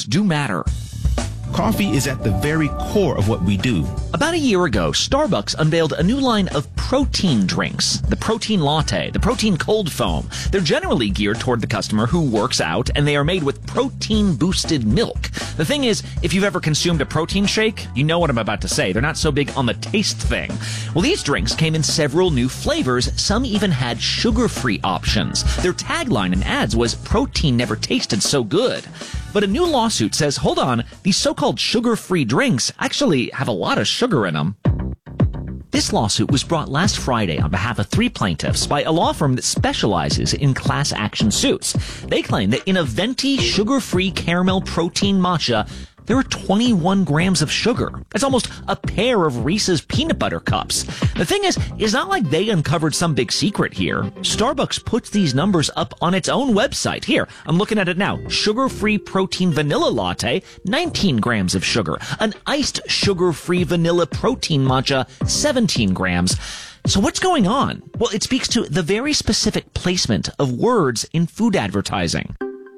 do matter. Coffee is at the very core of what we do. About a year ago, Starbucks unveiled a new line of protein drinks. The Protein Latte, the Protein Cold Foam. They're generally geared toward the customer who works out, and they are made with protein-boosted milk. The thing is, if you've ever consumed a protein shake, you know what I'm about to say. They're not so big on the taste thing. Well, these drinks came in several new flavors. Some even had sugar-free options. Their tagline in ads was, "Protein never tasted so good." But a new lawsuit says, hold on, these so-called sugar-free drinks actually have a lot of sugar in them. This lawsuit was brought last Friday on behalf of 3 plaintiffs by a law firm that specializes in class action suits. They claim that in a venti sugar-free caramel protein matcha, there are 21 grams of sugar. That's almost a pair of Reese's peanut butter cups. The thing is, it's not like they uncovered some big secret here. Starbucks puts these numbers up on its own website. Here, I'm looking at it now. Sugar-free protein vanilla latte, 19 grams of sugar. An iced sugar-free vanilla protein matcha, 17 grams. So what's going on? Well, it speaks to the very specific placement of words in food advertising.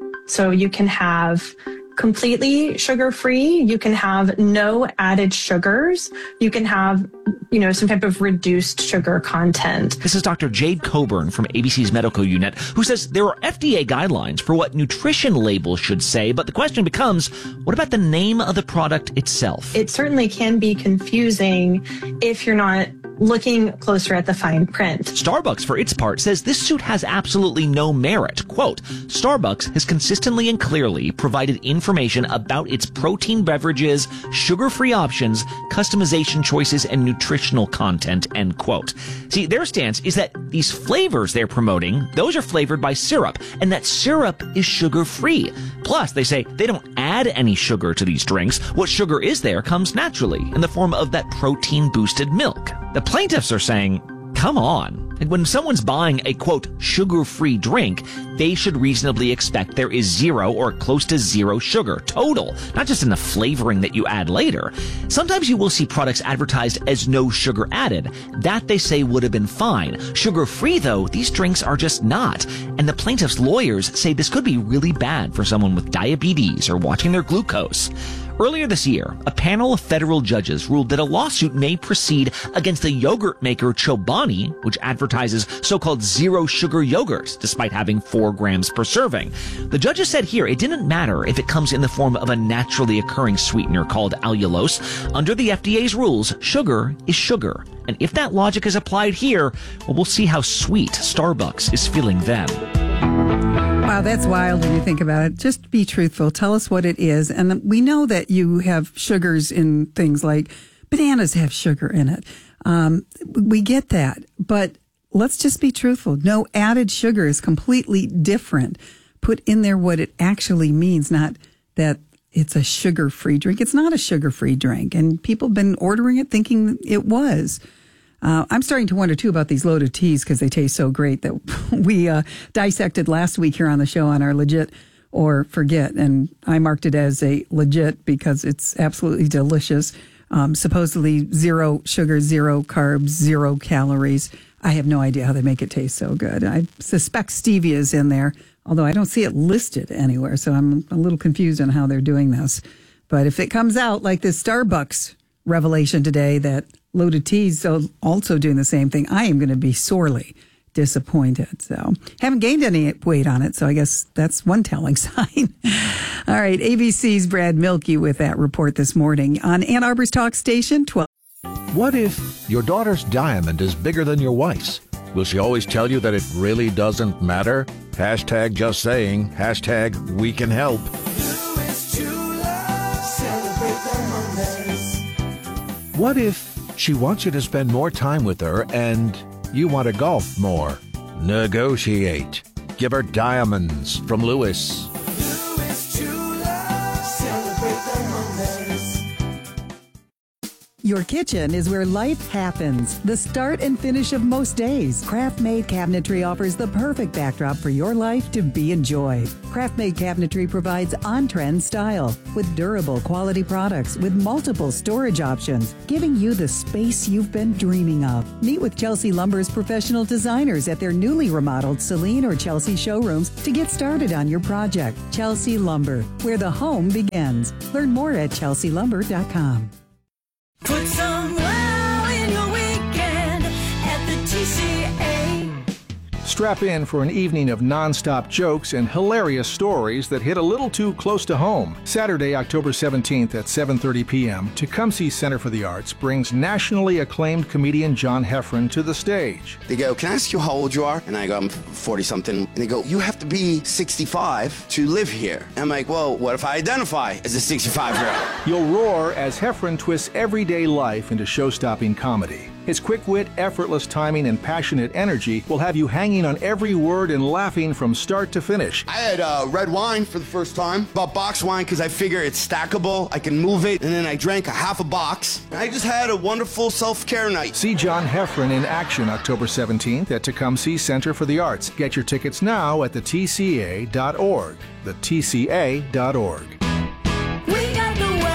So you can have completely sugar-free. You can have no added sugars. You can have, some type of reduced sugar content. This is Dr. Jade Coburn from ABC's Medical Unit, who says there are FDA guidelines for what nutrition labels should say, but the question becomes, what about the name of the product itself? It certainly can be confusing if you're not looking closer at the fine print. Starbucks, for its part, says this suit has absolutely no merit. Quote, Starbucks has consistently and clearly provided information about its protein beverages, sugar-free options, customization choices, and nutritional content, end quote. See, their stance is that these flavors they're promoting, those are flavored by syrup, and that syrup is sugar-free. Plus, they say they don't add any sugar to these drinks. What sugar is there comes naturally in the form of that protein-boosted milk. The plaintiffs are saying, come on. When someone's buying a, quote, sugar-free drink, they should reasonably expect there is 0 or close to 0 sugar total, not just in the flavoring that you add later. Sometimes you will see products advertised as no sugar added. That, they say, would have been fine. Sugar-free, though, these drinks are just not. And the plaintiffs' lawyers say this could be really bad for someone with diabetes or watching their glucose. Earlier this year, a panel of federal judges ruled that a lawsuit may proceed against the yogurt maker Chobani, which advertises so-called zero-sugar yogurts, despite having 4 grams per serving. The judges said here it didn't matter if it comes in the form of a naturally occurring sweetener called allulose. Under the FDA's rules, sugar is sugar. And if that logic is applied here, well, we'll see how sweet Starbucks is feeling then. Wow, that's wild when you think about it. Just be truthful. Tell us what it is. And we know that you have sugars in things like bananas have sugar in it. We get that. But let's just be truthful. No added sugar is completely different. Put in there what it actually means, not that it's a sugar-free drink. It's not a sugar-free drink. And people have been ordering it thinking it was. I'm starting to wonder, too, about these loaded teas because they taste so great that we dissected last week here on the show on our Legit or Forget. And I marked it as a legit because it's absolutely delicious. Supposedly 0 sugar, 0 carbs, 0 calories. I have no idea how they make it taste so good. I suspect stevia is in there, although I don't see it listed anywhere. So I'm a little confused on how they're doing this. But if it comes out like this Starbucks revelation today that loaded teas also doing the same thing, I am going to be sorely disappointed. So haven't gained any weight on it, so I guess that's one telling sign. All right, ABC's Brad Milkey with that report this morning on Ann Arbor's Talk Station 12. What if your daughter's diamond is bigger than your wife's? Will she always tell you that it really doesn't matter? Hashtag just saying. Hashtag we can help. What if she wants you to spend more time with her and you want to golf more? Negotiate. Give her diamonds from Lewis. Your kitchen is where life happens, the start and finish of most days. Craft-Made Cabinetry offers the perfect backdrop for your life to be enjoyed. Craft-Made Cabinetry provides on-trend style with durable quality products with multiple storage options, giving you the space you've been dreaming of. Meet with Chelsea Lumber's professional designers at their newly remodeled Celine or Chelsea showrooms to get started on your project. Chelsea Lumber, where the home begins. Learn more at chelsealumber.com. Put some wow in your weekend at the TCA. Strap in for an evening of non-stop jokes and hilarious stories that hit a little too close to home. Saturday, October 17th at 7:30 p.m., Tecumseh Center for the Arts brings nationally acclaimed comedian John Heffron to the stage. They go, "Can I ask you how old you are?" And I go, "I'm 40-something. And they go, "You have to be 65 to live here." And I'm like, "Well, what if I identify as a 65-year-old? You'll roar as Heffron twists everyday life into show-stopping comedy. His quick wit, effortless timing, and passionate energy will have you hanging on every word and laughing from start to finish. I had red wine for the first time. Bought box wine because I figure it's stackable. I can move it. And then I drank a half a box. I just had a wonderful self-care night. See John Heffron in action October 17th at Tecumseh Center for the Arts. Get your tickets now at thetca.org. thetca.org. We got the wow.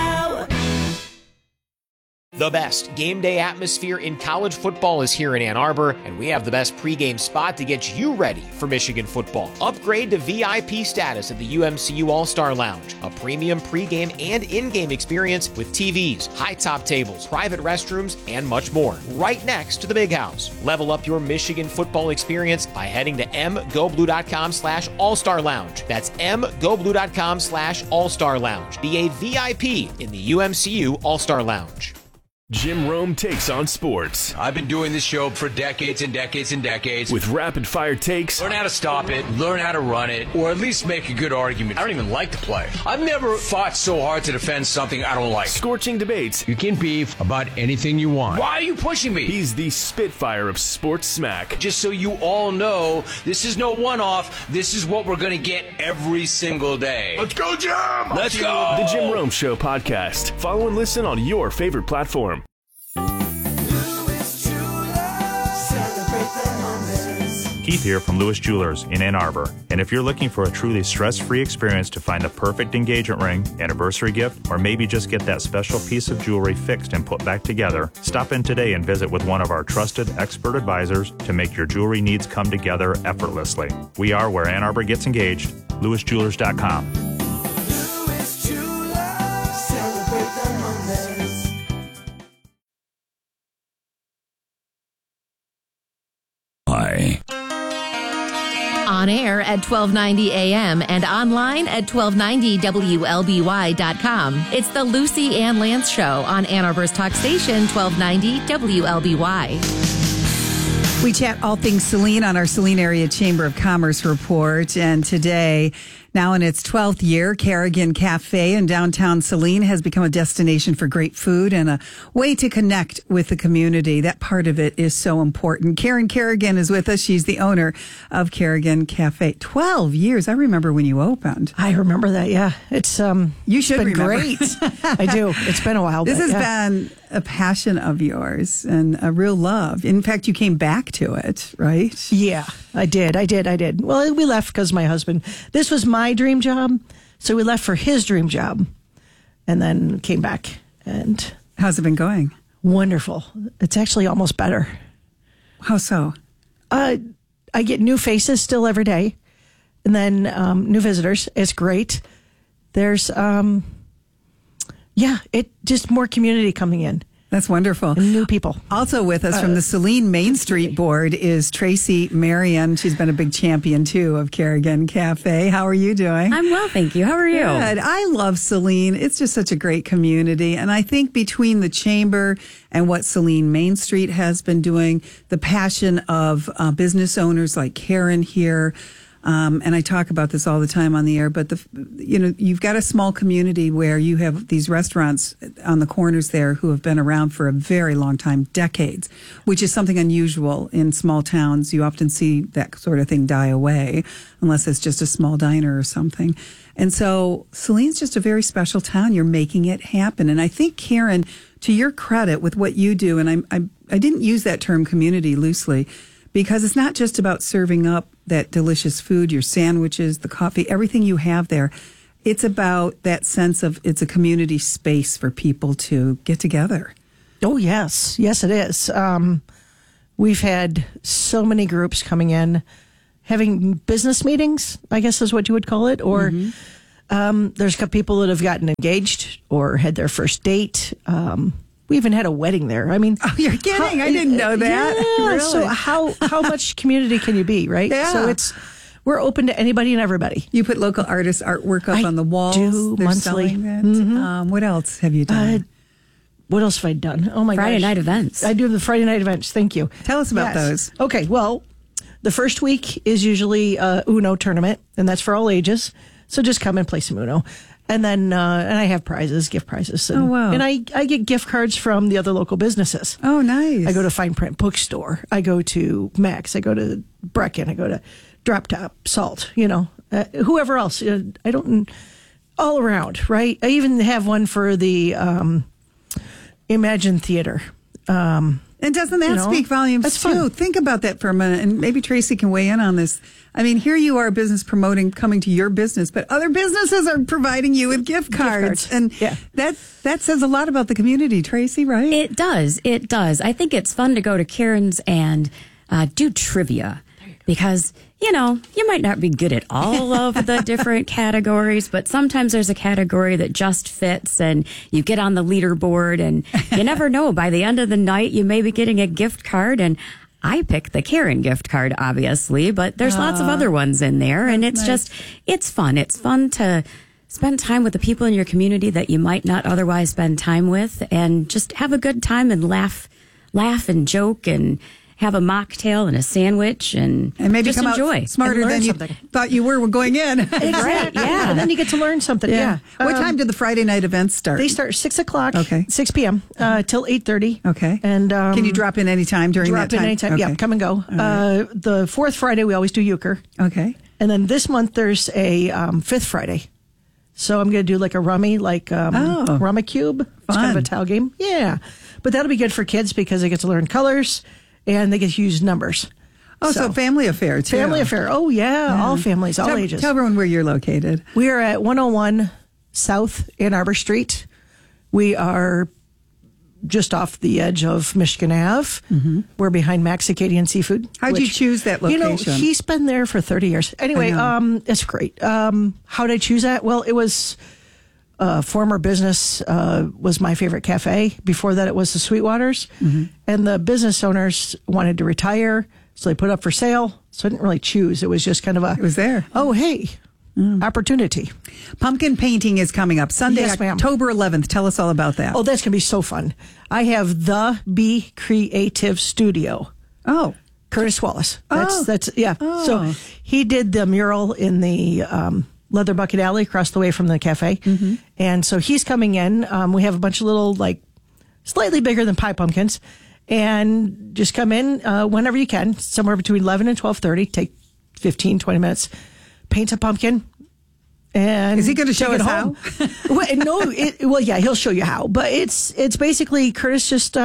The best game day atmosphere in college football is here in Ann Arbor, and we have the best pregame spot to get you ready for Michigan football. Upgrade to VIP status at the UMCU All-Star Lounge, a premium pregame and in-game experience with TVs, high-top tables, private restrooms, and much more. Right next to the Big House. Level up your Michigan football experience by heading to mgoblue.com/All-Star Lounge. That's mgoblue.com/All-Star Lounge. Be a VIP in the UMCU All-Star Lounge. Jim Rome takes on sports. I've been doing this show for decades and decades and decades. With rapid-fire takes. Learn how to stop it, learn how to run it, or at least make a good argument. I don't even like to play. I've never fought so hard to defend something I don't like. Scorching debates. You can beef about anything you want. Why are you pushing me? He's the Spitfire of sports smack. Just so you all know, this is no one-off. This is what we're going to get every single day. Let's go, Jim! Let's go! The Jim Rome Show podcast. Follow and listen on your favorite platform. Keith here from Lewis Jewelers in Ann Arbor. And if you're looking for a truly stress-free experience to find the perfect engagement ring, anniversary gift, or maybe just get that special piece of jewelry fixed and put back together, stop in today and visit with one of our trusted expert advisors to make your jewelry needs come together effortlessly. We are where Ann Arbor gets engaged. LewisJewelers.com. Lewis Jewelers, celebrate the moments. Hi. On air at 1290 AM and online at 1290WLBY.com. It's the Lucy Ann Lance Show on Ann Arbor's talk station, 1290 WLBY. We chat all things Saline on our Saline Area Chamber of Commerce report. And today, now in its 12th year, Kerrigan Cafe in downtown Saline has become a destination for great food and a way to connect with the community. That part of it is so important. Karen Kerrigan is with us. She's the owner of Kerrigan Cafe. 12 years. I remember when you opened. I remember that, yeah. It's you should been remember. Great. I do. It's been a while. This has been a passion of yours and a real love. In fact, you came back to it, right? Yeah, I did. Well, we left because my husband, this was my dream job. So we left for his dream job and then came back. And how's it been going? Wonderful. It's actually almost better. How so? I get new faces still every day and then new visitors. It's great. There's, it just more community coming in. That's wonderful. And new people. Also with us from the Saline Main Street Board is Tracy Marion. She's been a big champion, too, of Kerrigan Cafe. How are you doing? I'm well, thank you. How are you? Good. I love Saline. It's just such a great community. And I think between the Chamber and what Saline Main Street has been doing, the passion of business owners like Karen here, and I talk about this all the time on the air, but you've got a small community where you have these restaurants on the corners there who have been around for a very long time, decades, which is something unusual in small towns. You often see that sort of thing die away unless it's just a small diner or something. And so Saline's just a very special town. You're making it happen. And I think, Karen, to your credit with what you do, and I didn't use that term community loosely, because it's not just about serving up that delicious food, your sandwiches, the coffee, everything you have there. It's about that sense of it's a community space for people to get together. Oh, yes. Yes, it is. We've had so many groups coming in, having business meetings, I guess is what you would call it. Or there's a couple people that have gotten engaged or had their first date. We even had a wedding there. I mean, oh, you're kidding! I didn't know that. Yeah. Really? So how much community can you be, right? Yeah. So we're open to anybody and everybody. You put local artists' artwork up on the walls. Do They're monthly. selling that. What else have you done? What else have I done? Oh my gosh. Friday night events. I do the Friday night events. Thank you. Tell us about those. Okay. Well, the first week is usually a Uno tournament, and that's for all ages. So just come and play some Uno. And then, and I have prizes, gift prizes. And, oh, wow. And I get gift cards from the other local businesses. Oh, nice. I go to Fine Print Bookstore. I go to Max. I go to Brecken. I go to Drop Top, Salt, whoever else. I don't, all around, right? I even have one for the Imagine Theater. And doesn't that speak volumes that's too? fun. Think about that for a minute, and maybe Tracy can weigh in on this. I mean, here you are, business promoting, coming to your business, but other businesses are providing you with gift cards. And that says a lot about the community, Tracy, right? It does. It does. I think it's fun to go to Karen's and do trivia because, you might not be good at all of the different categories, but sometimes there's a category that just fits and you get on the leaderboard and you never know. By the end of the night, you may be getting a gift card, and I picked the Karen gift card, obviously, but there's lots of other ones in there, and it's nice. it's fun. It's fun to spend time with the people in your community that you might not otherwise spend time with, and just have a good time and laugh and joke and have a mocktail and a sandwich and maybe just come enjoy. out smarter than you thought you were going in. Right, yeah. And then you get to learn something. Yeah. What time do the Friday night events start? They start 6 o'clock. Okay. 6 p.m. Till 8:30. Okay. And can you drop in any time during that time? Drop in anytime. Okay. Yeah, come and go. Right. The fourth Friday we always do euchre. Okay. And then this month there's a fifth Friday. So I'm going to do like a rummy, Rummy Cube. It's kind of a towel game. Yeah. But that'll be good for kids because they get to learn colors and they get to use numbers. Oh, so family affair, too. Family affair. Oh, yeah. All families, all ages. Tell everyone where you're located. We are at 101 South Ann Arbor Street. We are just off the edge of Michigan Ave. Mm-hmm. We're behind Max Acadian Seafood. How'd you choose that location? He's been there for 30 years. Anyway, it's great. How did I choose that? Well, it was former business was my favorite cafe. Before that, it was the Sweetwaters. Mm-hmm. And the business owners wanted to retire, so they put up for sale. So I didn't really choose. It was just kind of it was there. Oh, hey. Opportunity. Pumpkin painting is coming up Sunday, yes, October 11th. Tell us all about that. Oh, that's going to be so fun. I have the Be Creative Studio. Oh. Curtis Wallace. That's Oh. So he did the mural in the Leather Bucket Alley across the way from the cafe. Mm-hmm. And so he's coming in. We have a bunch of little, slightly bigger than pie pumpkins. And just come in whenever you can, somewhere between 11 and 12:30. Take 15, 20 minutes. Paint a pumpkin. And is he going to show us how? He'll show you how. But it's basically Curtis just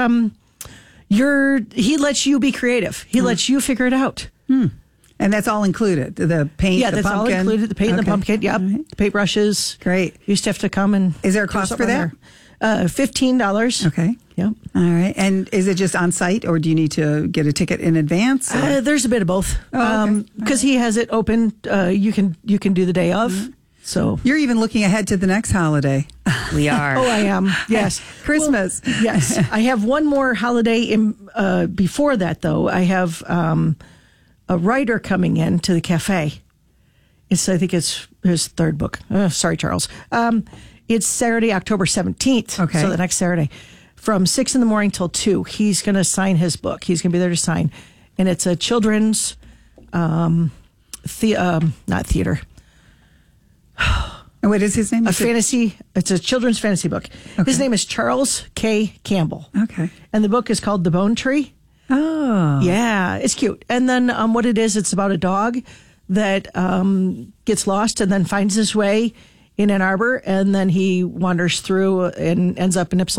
he lets you be creative. He lets you figure it out. And that's all included. The paint, the that's pumpkin. All included. The paint and the pumpkin. Yep. Right. The paint brushes. Great. You just have to come and. Is there a cost for that? $15. Okay. Yep. All right. And is it just on site, or do you need to get a ticket in advance? There's a bit of both. Because he has it open. You can do the day of. Mm-hmm. So you're even looking ahead to the next holiday. We are. Oh, I am. Yes. Christmas. Well, yes. I have one more holiday before that, though. I have a writer coming in to the cafe. I think it's his third book. Sorry, Charles. It's Saturday, October 17th. Okay. So the next Saturday. From 6 in the morning till 2, he's going to sign his book. He's going to be there to sign. And it's a children's, not theater. And what is his name? It's a children's fantasy book. Okay. His name is Charles K. Campbell. Okay. And the book is called The Bone Tree. Oh. Yeah, it's cute. And then what it is, it's about a dog that gets lost and then finds his way in Ann Arbor, and then he wanders through and ends up in Ypsilanti.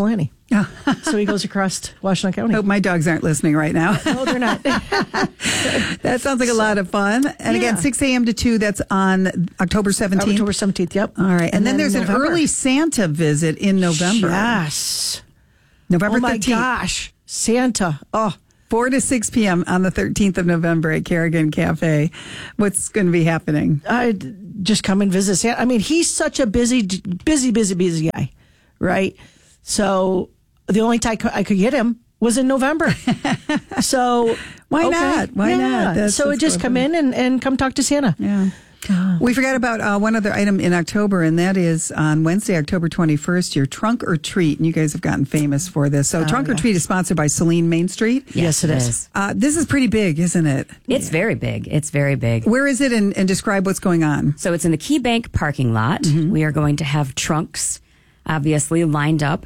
So he goes across Washington County. Hope my dogs aren't listening right now. No, they're not. That sounds like a lot of fun. And again, 6 a.m. to 2, that's on October 17th. October 17th, yep. All right. And then there's November. an early Santa visit in November. Yes. November 13th. Oh, my gosh. Santa. Oh. 4 to 6 p.m. on the 13th of November at Kerrigan Cafe. What's going to be happening? Just come and visit Santa. I mean, he's such a busy guy, right? So the only time I could get him was in November. So why not? Why not? So just come in and come talk to Santa. Yeah. We forgot about one other item in October, and that is on Wednesday, October 21st, your Trunk or Treat. And you guys have gotten famous for this. So Trunk or Treat is sponsored by Celine Main Street. Yes, it is. This is pretty big, isn't it? It's very big. It's very big. Where is it, and describe what's going on? So it's in the Key Bank parking lot. Mm-hmm. We are going to have trunks, obviously, lined up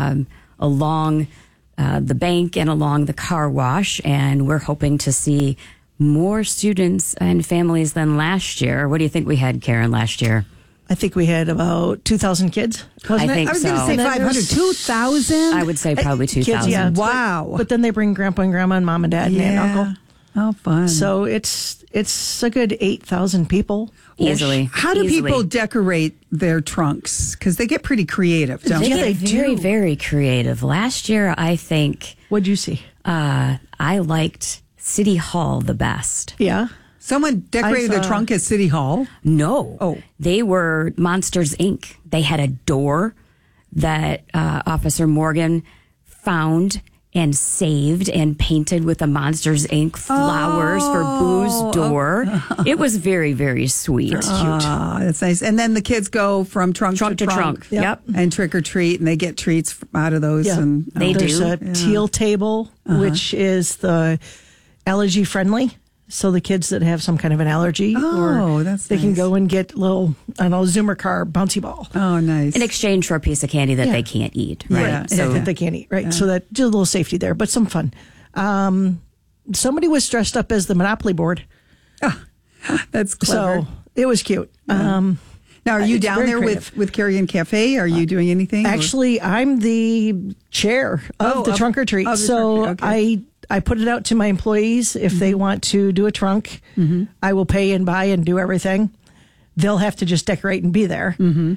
along the bank and along the car wash. And we're hoping to see more students and families than last year. What do you think we had, Karen, last year? I think we had about 2,000 kids. Wasn't I think it? I was going to say 500. 2,000? I would say probably 2,000. Kids, yeah. Wow. But then they bring grandpa and grandma and mom and dad and aunt and uncle. Oh, fun. So it's a good 8,000 people. Easily. How do people decorate their trunks? Because they get pretty creative, don't They they? get very, very creative. Last year, I think... What'd you see? I liked City Hall the best. Yeah. Someone decorated their trunk at City Hall? No. Oh. They were Monsters, Inc. They had a door that Officer Morgan found and saved and painted with the Monsters, Inc. flowers for Boo's door. It was very, very sweet. That's cute. That's nice. And then the kids go from trunk to trunk. Yep. And trick or treat, and they get treats out of those. Yeah. And There's a teal table, which is the allergy friendly. So the kids that have some kind of an allergy, they can go and get little, Zoomer car bouncy ball. Oh, nice. In exchange for a piece of candy that they can't eat. Right. Yeah, so that they can't eat. Right. So that just a little safety there, but some fun. Somebody was dressed up as the Monopoly board. Oh, that's clever. So it was cute. Now, are you down there with Kerrigan Cafe? Are you doing anything? Actually, I'm the chair of the Trunk or Treat. So I put it out to my employees. If they want to do a trunk, I will pay and buy and do everything. They'll have to just decorate and be there.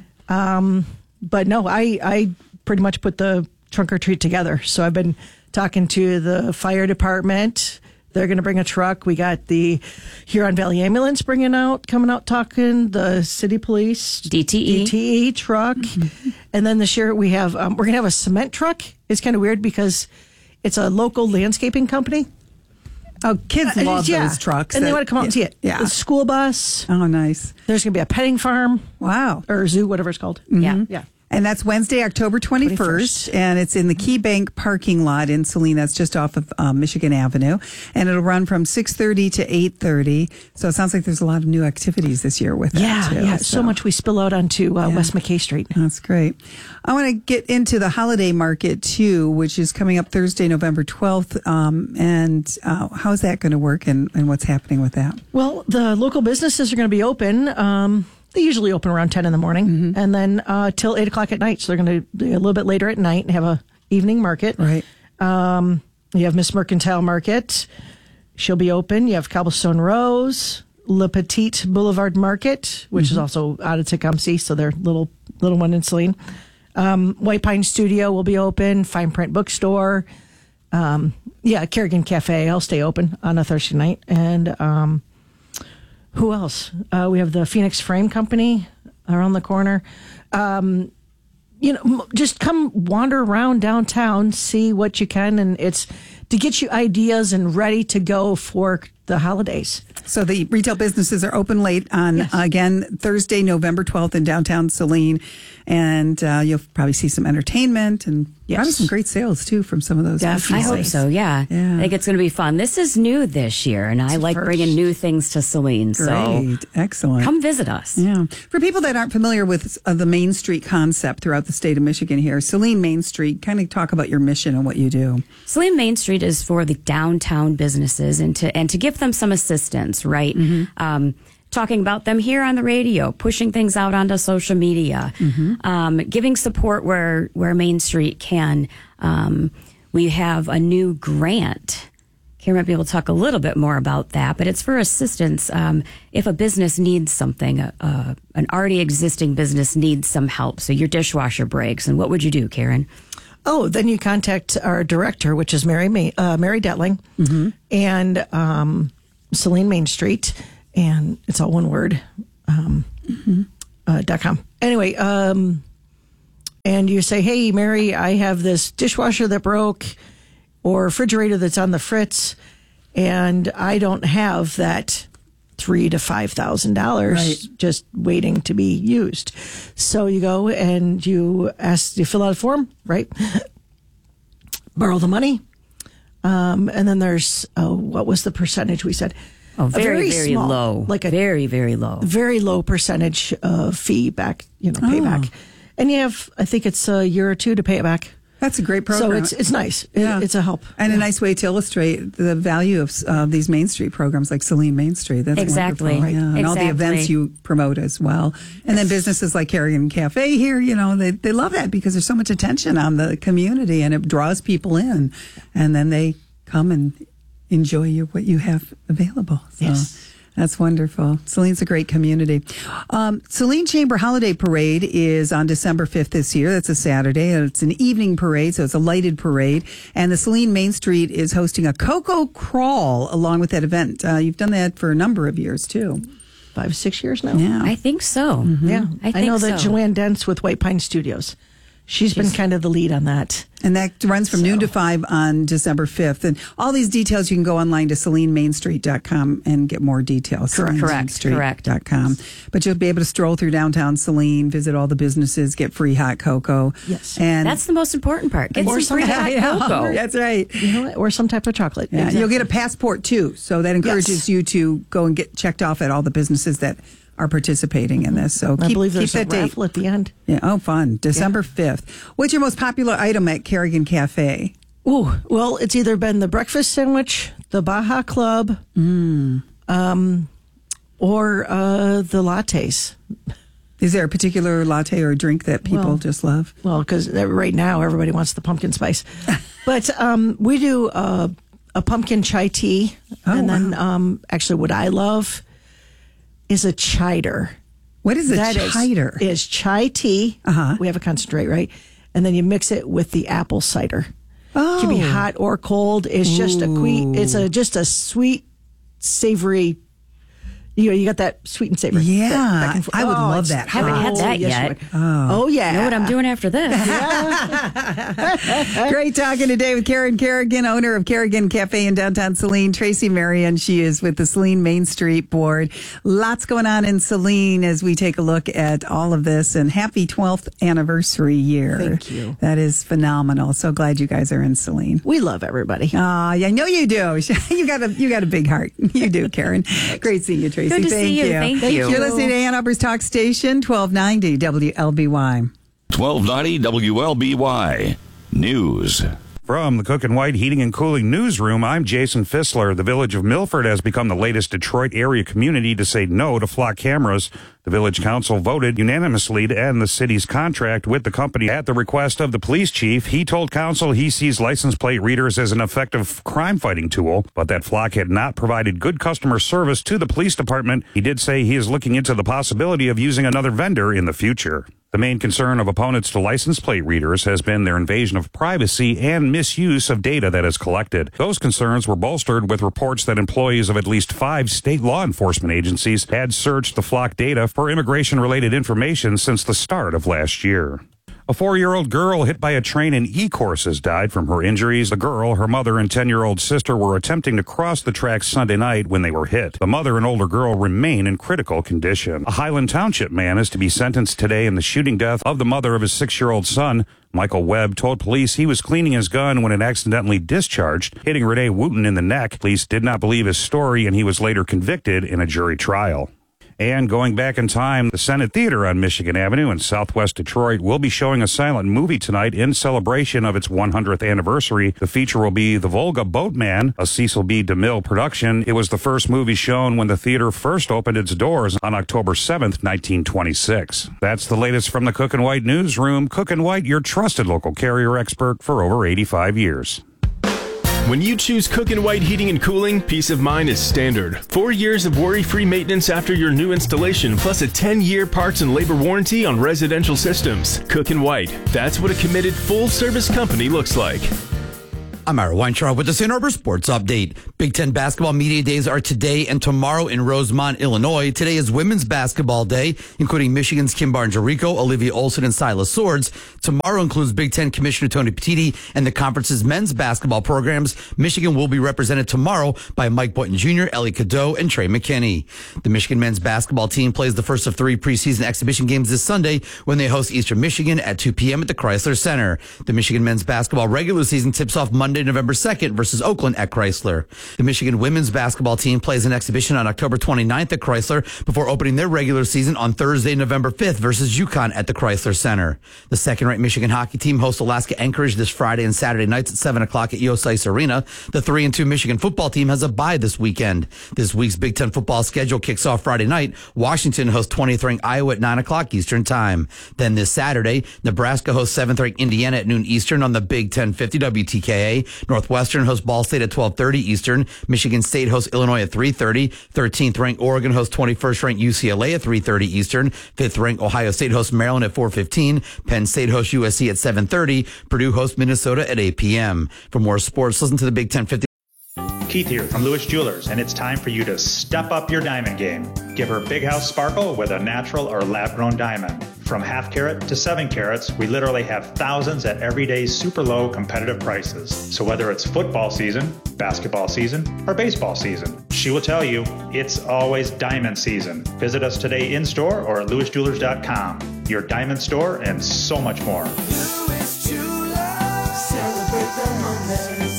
But no, I pretty much put the Trunk or Treat together. So I've been talking to the fire department. They're going to bring a truck. We got the Huron Valley Ambulance coming out talking, the city police. DTE truck. And then this year we have, we're going to have a cement truck. It's kind of weird because it's a local landscaping company. Oh, kids love those trucks. And they want to come out and see it. Yeah. The school bus. Oh, nice. There's going to be a petting farm. Wow. Or zoo, whatever it's called. Mhm. Yeah. And that's Wednesday, October 21st, and it's in the Key Bank parking lot in Saline. That's just off of Michigan Avenue, and it'll run from 6:30 to 8:30. So it sounds like there's a lot of new activities this year with that, too. Yeah, so much we spill out onto West McKay Street. That's great. I want to get into the holiday market, too, which is coming up Thursday, November 12th, and how's that going to work, and what's happening with that? Well, the local businesses are going to be open. They usually open around 10 in the morning and then till 8 o'clock at night. So they're going to be a little bit later at night and have a evening market. Right. You have Miss Mercantile Market. She'll be open. You have Cobblestone Rose, Le Petit Boulevard Market, which is also out of Tecumseh. So they're little one in Saline. White Pine Studio will be open. Fine Print Bookstore. Kerrigan Cafe. I'll stay open on a Thursday night. And, who else? We have the Phoenix Frame Company around the corner. Just come wander around downtown, see what you can, and it's to get you ideas and ready to go for the holidays. So the retail businesses are open late on, again, Thursday, November 12th in downtown Saline. And you'll probably see some entertainment and probably some great sales, too, from some of those. I hope so, yeah. I think it's going to be fun. This is new this year, and I like bringing new things to Saline. Great. So excellent. Come visit us. Yeah. For people that aren't familiar with the Main Street concept throughout the state of Michigan here, Saline Main Street, kind of talk about your mission and what you do. Saline Main Street is for the downtown businesses and to give them some assistance, right? talking about them here on the radio, pushing things out onto social media, giving support where Main Street can. We have a new grant. Karen might be able to talk a little bit more about that, but it's for assistance. If a business needs something, an already existing business needs some help. So your dishwasher breaks, and what would you do, Karen? Oh, then you contact our director, which is Mary Detling, and Celine Main Street, and it's all one word, .com. Anyway, and you say, hey, Mary, I have this dishwasher that broke or refrigerator that's on the fritz, and I don't have that $3,000 to $5,000 just waiting to be used. So you go and you fill out a form, right? Borrow the money. And then there's, what was the percentage we said? Oh, very small, low. Like a very, very low. Very low percentage fee back, payback. And you have, I think it's a year or two to pay it back. That's a great program. So it's nice. Yeah. It's a help. And a nice way to illustrate the value of these Main Street programs like Celine Main Street. That's exactly. wonderful. Yeah. And all the events you promote as well. And then businesses like Kerrigan Cafe here, they love that because there's so much attention on the community and it draws people in. And then they come and enjoy what you have available. So. Yes. That's wonderful. Celine's a great community. Celine Chamber Holiday Parade is on December 5th this year. That's a Saturday. It's an evening parade, so it's a lighted parade. And the Celine Main Street is hosting a Cocoa Crawl along with that event. You've done that for a number of years, too. 5, 6 years now? Yeah. I think so. Mm-hmm. Yeah. I know that Joanne Dents with White Pine Studios. She's been kind of the lead on that. And that runs from noon to 5 on December 5th. And all these details, you can go online to CelineMainStreet.com and get more details. Correct. But you'll be able to stroll through downtown Celine, visit all the businesses, get free hot cocoa. Yes. And that's the most important part. Get some free hot cocoa. That's right. You know what? Or some type of chocolate. Yeah. Exactly. You'll get a passport, too. So that encourages you to go and get checked off at all the businesses that are participating in this. So I believe there's keep that a raffle at the end. Yeah. Oh, fun. December 5th. What's your most popular item at Kerrigan Cafe? Ooh, well, it's either been the breakfast sandwich, the Baja Club, or the lattes. Is there a particular latte or drink that people just love? Well, because right now everybody wants the pumpkin spice. But we do a pumpkin chai tea. And then actually what I love is a chider. What is a chider? Is chai tea. We have a concentrate, right? And then you mix it with the apple cider. Oh. It can be hot or cold. It's just just a sweet, savory. You got that sweet and savory. Yeah, I would love that. Haven't had that yet. Oh, yeah. Know what I'm doing after this. Great talking today with Karen Kerrigan, owner of Kerrigan Cafe in downtown Celine. Tracy Marion, she is with the Celine Main Street Board. Lots going on in Celine as we take a look at all of this. And happy 12th anniversary year. Thank you. That is phenomenal. So glad you guys are in Celine. We love everybody. Yeah, I know you do. You got a big heart. You do, Karen. Great seeing you, Tracy. Good to see you. Thank you. You're listening to Ann Arbor's Talk Station, 1290 WLBY. 1290 WLBY News. From the Cook and White Heating and Cooling Newsroom, I'm Jason Fissler. The village of Milford has become the latest Detroit area community to say no to flock cameras. The village council voted unanimously to end the city's contract with the company at the request of the police chief. He told council he sees license plate readers as an effective crime-fighting tool, but that Flock had not provided good customer service to the police department. He did say he is looking into the possibility of using another vendor in the future. The main concern of opponents to license plate readers has been their invasion of privacy and misuse of data that is collected. Those concerns were bolstered with reports that employees of at least 5 state law enforcement agencies had searched the Flock data for immigration-related information since the start of last year. A 4-year-old girl hit by a train in E-courses died from her injuries. The girl, her mother, and 10-year-old sister were attempting to cross the tracks Sunday night when they were hit. The mother and older girl remain in critical condition. A Highland Township man is to be sentenced today in the shooting death of the mother of his 6-year-old son. Michael Webb told police he was cleaning his gun when it accidentally discharged, hitting Renee Wooten in the neck. Police did not believe his story, and he was later convicted in a jury trial. And going back in time, the Senate Theater on Michigan Avenue in Southwest Detroit will be showing a silent movie tonight in celebration of its 100th anniversary. The feature will be The Volga Boatman, a Cecil B. DeMille production. It was the first movie shown when the theater first opened its doors on October 7th, 1926. That's the latest from the Cook and White newsroom. Cook and White, your trusted local Carrier expert for over 85 years. When you choose Cook and White Heating and Cooling, peace of mind is standard. 4 years of worry-free maintenance after your new installation, plus a 10-year parts and labor warranty on residential systems. Cook and White. That's what a committed full-service company looks like. I'm Ira Weintraub with the St. Arbor Sports Update. Big Ten basketball media days are today and tomorrow in Rosemont, Illinois. Today is Women's Basketball Day, including Michigan's Kim Barnes-Jericho, Olivia Olson, and Silas Swords. Tomorrow includes Big Ten Commissioner Tony Petitti and the conference's men's basketball programs. Michigan will be represented tomorrow by Mike Boynton Jr., Ellie Cadeau, and Trey McKinney. The Michigan men's basketball team plays the first of 3 preseason exhibition games this Sunday when they host Eastern Michigan at 2 p.m. at the Chrysler Center. The Michigan men's basketball regular season tips off Monday, November 2nd versus Oakland at Chrysler. The Michigan women's basketball team plays an exhibition on October 29th at Chrysler before opening their regular season on Thursday, November 5th versus UConn at the Chrysler Center. The second-rate Michigan hockey team hosts Alaska Anchorage this Friday and Saturday nights at 7 o'clock at Yosice Arena. The 3-2 Michigan football team has a bye this weekend. This week's Big Ten football schedule kicks off Friday night. Washington hosts 20th-ranked Iowa at 9 o'clock Eastern Time. Then this Saturday, Nebraska hosts 7th-ranked Indiana at noon Eastern on the Big Ten 50 WTKA. Northwestern hosts Ball State at 12:30 Eastern. Michigan State hosts Illinois at 3:30. 13th-ranked Oregon hosts 21st-ranked UCLA at 3:30 Eastern. 5th-ranked Ohio State hosts Maryland at 4:15. Penn State hosts USC at 7:30. Purdue hosts Minnesota at 8 p.m. For more sports, listen to the Big Ten 50. Keith here from Lewis Jewelers, and it's time for you to step up your diamond game. Give her Big House Sparkle with a natural or lab-grown diamond. From half carat to 7 carats, we literally have thousands at everyday super low competitive prices. So whether it's football season, basketball season, or baseball season, she will tell you it's always diamond season. Visit us today in store or at lewisjewelers.com. Your diamond store and so much more. Lewis Jewelers, celebrate the moments.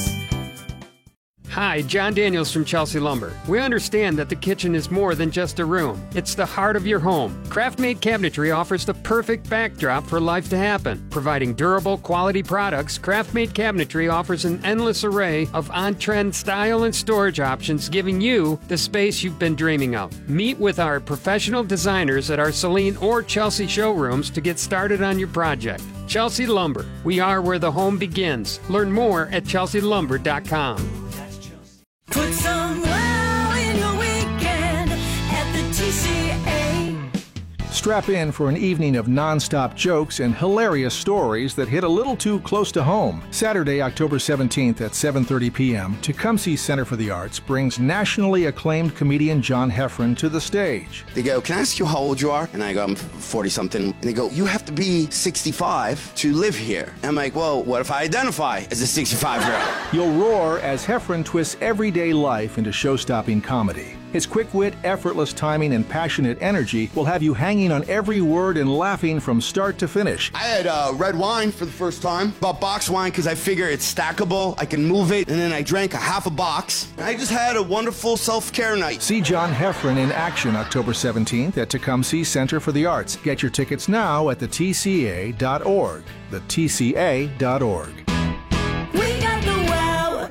Hi, John Daniels from Chelsea Lumber. We understand that the kitchen is more than just a room. It's the heart of your home. Craft-made cabinetry offers the perfect backdrop for life to happen. Providing durable, quality products, Craft-made cabinetry offers an endless array of on-trend style and storage options, giving you the space you've been dreaming of. Meet with our professional designers at our Saline or Chelsea showrooms to get started on your project. Chelsea Lumber. We are where the home begins. Learn more at chelsealumber.com. Put some wow in your weekend at the TCA. Strap in for an evening of non-stop jokes and hilarious stories that hit a little too close to home. Saturday, October 17th at 7:30 p.m., Tecumseh Center for the Arts brings nationally acclaimed comedian John Heffron to the stage. They go, "Can I ask you how old you are?" And I go, "I'm 40-something. And they go, "You have to be 65 to live here." And I'm like, "Well, what if I identify as a 65-year-old?" You'll roar as Heffron twists everyday life into show-stopping comedy. His quick wit, effortless timing, and passionate energy will have you hanging on every word and laughing from start to finish. I had red wine for the first time. Bought box wine because I figure it's stackable. I can move it. And then I drank a half a box. And I just had a wonderful self-care night. See John Heffron in action October 17th at Tecumseh Center for the Arts. Get your tickets now at the TCA.org. The TCA.org. We got the wow.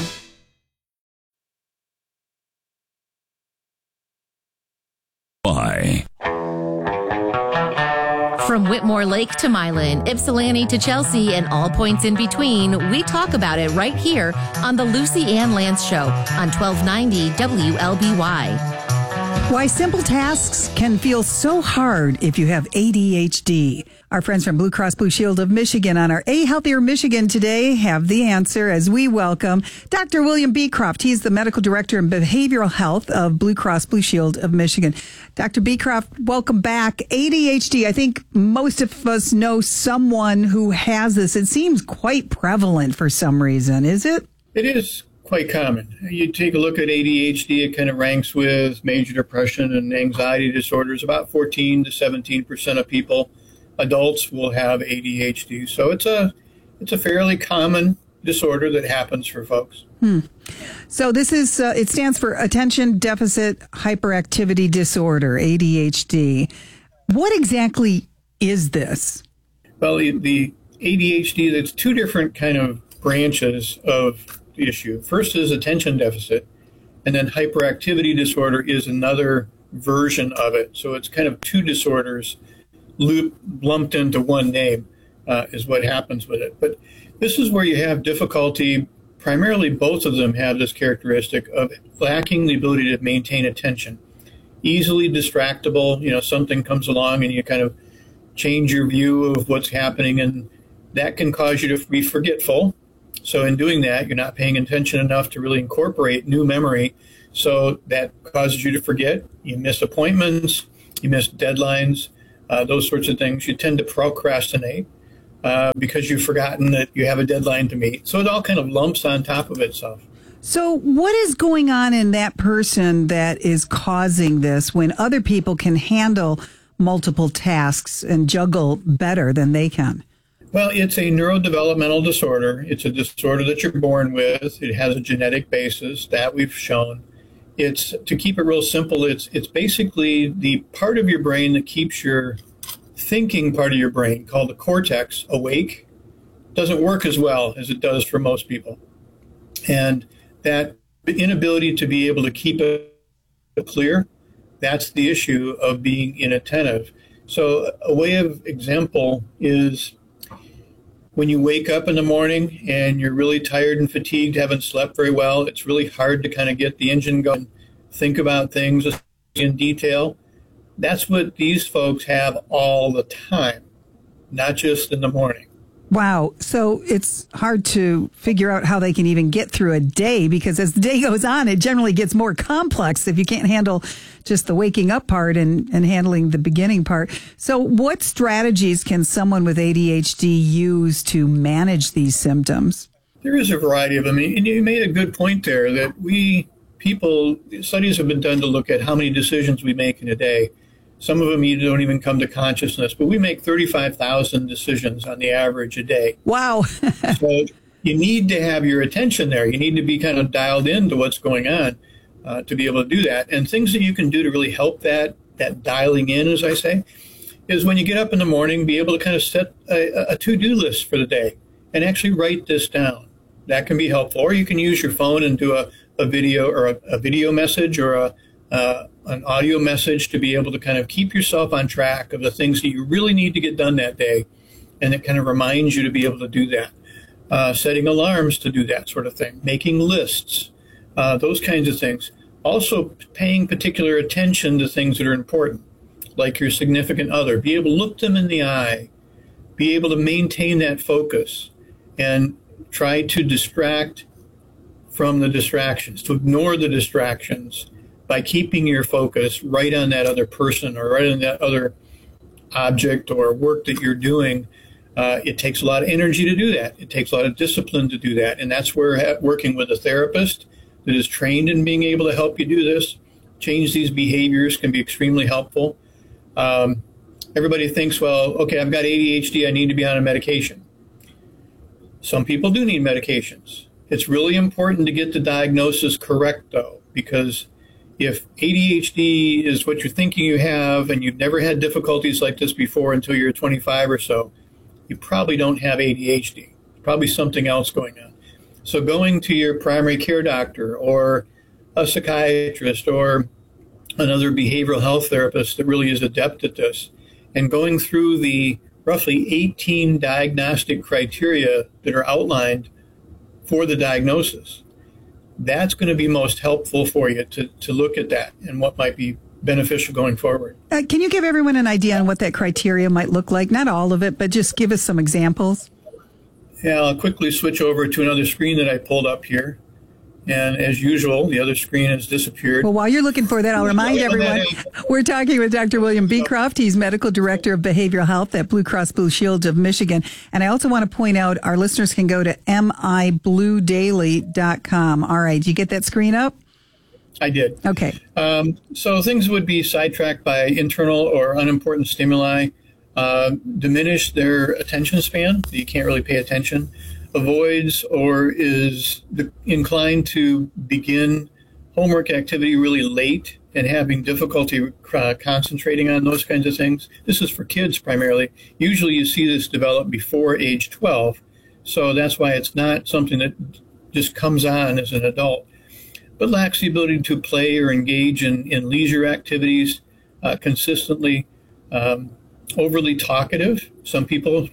Why? From Whitmore Lake to Milan, Ypsilanti to Chelsea, and all points in between, we talk about it right here on the Lucy Ann Lance Show on 1290 WLBY. Why simple tasks can feel so hard if you have ADHD. Our friends from Blue Cross Blue Shield of Michigan on our A Healthier Michigan today have the answer as we welcome Dr. William Beecroft. He's the Medical Director in Behavioral Health of Blue Cross Blue Shield of Michigan. Dr. Beecroft, welcome back. ADHD, I think most of us know someone who has this. It seems quite prevalent for some reason, is it? It is quite common. You take a look at ADHD, it kind of ranks with major depression and anxiety disorders. About 14 to 17% of people, adults, will have ADHD. So it's a fairly common disorder that happens for folks. So this is, it stands for Attention Deficit Hyperactivity Disorder, ADHD. What exactly is this? Well, the ADHD, there's two different kind of branches of the issue. First is attention deficit, and then hyperactivity disorder is another version of it. So it's kind of two disorders lumped into one name is what happens with it. But this is where you have difficulty. Primarily, both of them have this characteristic of lacking the ability to maintain attention. Easily distractible, something comes along and you kind of change your view of what's happening, and that can cause you to be forgetful. So in doing that, you're not paying attention enough to really incorporate new memory. So that causes you to forget. You miss appointments, you miss deadlines, those sorts of things. You tend to procrastinate because you've forgotten that you have a deadline to meet. So it all kind of lumps on top of itself. So what is going on in that person that is causing this when other people can handle multiple tasks and juggle better than they can? Well, it's a neurodevelopmental disorder. It's a disorder that you're born with. It has a genetic basis that we've shown. It's, to keep it real simple, it's basically the part of your brain that keeps your thinking part of your brain, called the cortex, awake, doesn't work as well as it does for most people. And that inability to be able to keep it clear, that's the issue of being inattentive. So a way of example is when you wake up in the morning and you're really tired and fatigued, haven't slept very well, it's really hard to kind of get the engine going, think about things in detail. That's what these folks have all the time, not just in the morning. Wow. So it's hard to figure out how they can even get through a day, because as the day goes on, it generally gets more complex if you can't handle just the waking up part and handling the beginning part. So what strategies can someone with ADHD use to manage these symptoms? There is a variety of them. And you made a good point there that studies have been done to look at how many decisions we make in a day. Some of them you don't even come to consciousness, but we make 35,000 decisions on the average a day. Wow. So you need to have your attention there. You need to be kind of dialed into what's going on to be able to do that. And things that you can do to really help that dialing in, as I say, is when you get up in the morning, be able to kind of set a to-do list for the day and actually write this down. That can be helpful. Or you can use your phone and do a video or a video message or an audio message to be able to kind of keep yourself on track of the things that you really need to get done that day. And it kind of reminds you to be able to do that. Setting alarms to do that sort of thing. Making lists, those kinds of things. Also paying particular attention to things that are important, like your significant other. Be able to look them in the eye. Be able to maintain that focus and try to distract from the distractions, to ignore the distractions by keeping your focus right on that other person or right on that other object or work that you're doing. It takes a lot of energy to do that. It takes a lot of discipline to do that. And that's where working with a therapist that is trained in being able to help you do this, change these behaviors, can be extremely helpful. Everybody thinks, well, okay, I've got ADHD, I need to be on a medication. Some people do need medications. It's really important to get the diagnosis correct, though, because if ADHD is what you're thinking you have and you've never had difficulties like this before until you're 25 or so, you probably don't have ADHD. Probably something else going on. So going to your primary care doctor or a psychiatrist or another behavioral health therapist that really is adept at this, and going through the roughly 18 diagnostic criteria that are outlined for the diagnosis, that's going to be most helpful for you to look at that and what might be beneficial going forward. Can you give everyone an idea on what that criteria might look like? Not all of it, but just give us some examples. Yeah, I'll quickly switch over to another screen that I pulled up here. And as usual, the other screen has disappeared. Well, while you're looking for that, I'll remind everyone, we're talking with Dr. William Beecroft. He's Medical Director of Behavioral Health at Blue Cross Blue Shield of Michigan. And I also want to point out, our listeners can go to mibluedaily.com. All right, did you get that screen up? I did. Okay. So things would be sidetracked by internal or unimportant stimuli, diminish their attention span. You can't really pay attention. avoids or is inclined to begin homework activity really late and having difficulty concentrating on those kinds of things. This is for kids primarily. Usually you see this develop before age 12. So that's why it's not something that just comes on as an adult. But lacks the ability to play or engage in leisure activities consistently. Overly talkative. Some people,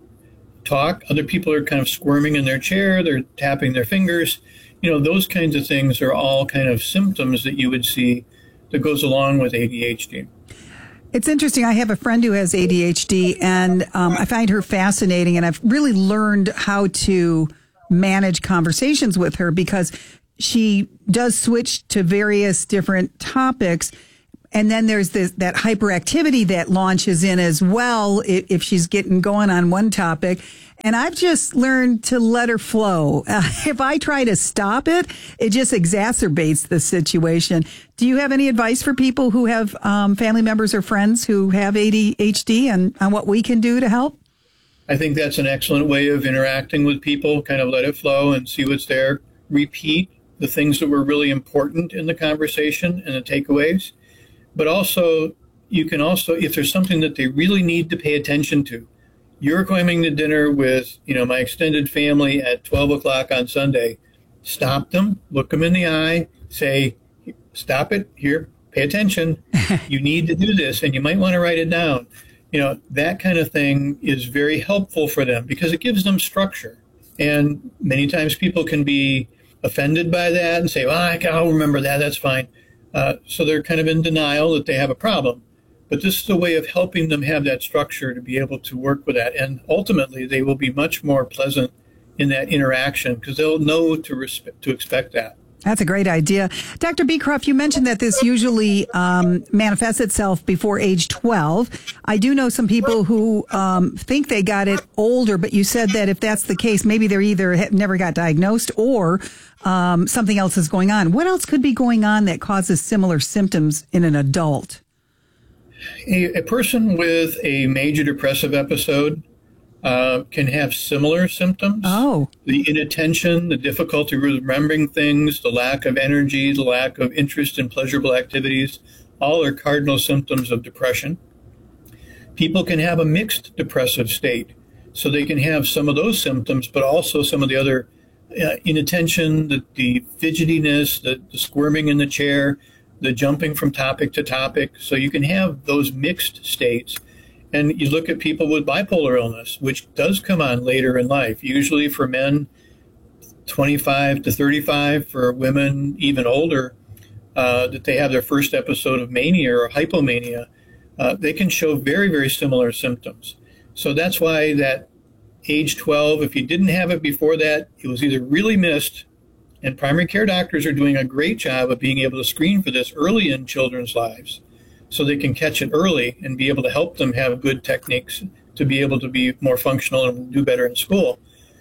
talk. Other people are kind of squirming in their chair. They're tapping their fingers. Those kinds of things are all kind of symptoms that you would see that goes along with ADHD. It's interesting. I have a friend who has ADHD, and I find her fascinating, and I've really learned how to manage conversations with her because she does switch to various different topics. And then there's that hyperactivity that launches in as well if she's getting going on one topic. And I've just learned to let her flow. If I try to stop it, it just exacerbates the situation. Do you have any advice for people who have family members or friends who have ADHD and on what we can do to help? I think that's an excellent way of interacting with people, kind of let it flow and see what's there. Repeat the things that were really important in the conversation and the takeaways. But also, you can also, if there's something that they really need to pay attention to, you're coming to dinner with, my extended family at 12 o'clock on Sunday, stop them, look them in the eye, say, stop it here, pay attention. You need to do this, and you might want to write it down. That kind of thing is very helpful for them because it gives them structure. And many times people can be offended by that and say, well, I'll remember that, that's fine. So they're kind of in denial that they have a problem. But this is a way of helping them have that structure to be able to work with that. And ultimately, they will be much more pleasant in that interaction because they'll know to expect that. That's a great idea. Dr. Beecroft, you mentioned that this usually manifests itself before age 12. I do know some people who think they got it older, but you said that if that's the case, maybe they're either never got diagnosed or something else is going on. What else could be going on that causes similar symptoms in an adult? A person with a major depressive episode can have similar symptoms. Oh. The inattention, the difficulty remembering things, the lack of energy, the lack of interest in pleasurable activities, all are cardinal symptoms of depression. People can have a mixed depressive state. So they can have some of those symptoms, but also some of the other inattention, the fidgetiness, the squirming in the chair, the jumping from topic to topic. So you can have those mixed states. And you look at people with bipolar illness, which does come on later in life, usually for men 25 to 35, for women even older, that they have their first episode of mania or hypomania. They can show very, very similar symptoms. So that's why that age 12, if you didn't have it before that, it was either really missed, and primary care doctors are doing a great job of being able to screen for this early in children's lives so they can catch it early and be able to help them have good techniques to be able to be more functional and do better in school.